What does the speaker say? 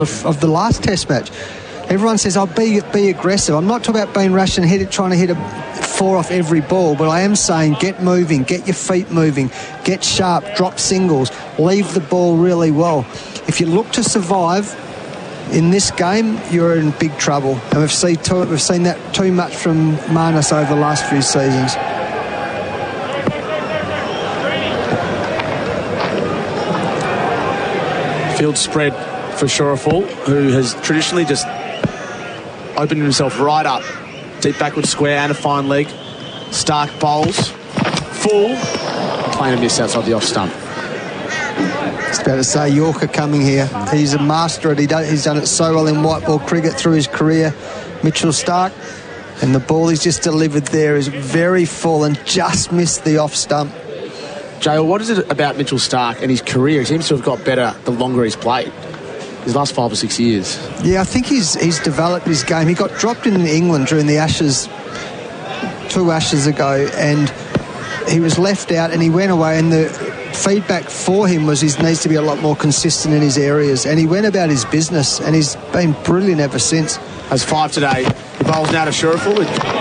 of the last Test match. Everyone says, "I'll be aggressive." I'm not talking about being rash and trying to hit a 4 off every ball, but I am saying get moving, get your feet moving, get sharp, drop singles, leave the ball really well. If you look to survive in this game, you're in big trouble. And we've seen that too much from Marnus over the last few seasons. Field spread for Sharaful, who has traditionally just opened himself right up. Deep backward square and a fine leg. Stark bowls. Full. Playing a miss outside the off stump. Just about to say, Yorker coming here. He's a master at it. He's done it so well in white ball cricket through his career. Mitchell Stark. And the ball he's just delivered there is very full and just missed the off stump. Jael, what is it about Mitchell Stark and his career? He seems to have got better the longer he's played. His last 5 or 6 years. Yeah, I think he's developed his game. He got dropped in England during the Ashes 2 Ashes ago, and he was left out and he went away, and the feedback for him was he needs to be a lot more consistent in his areas, and he went about his business and he's been brilliant ever since. Has 5 today. He bowls now to Sharaful.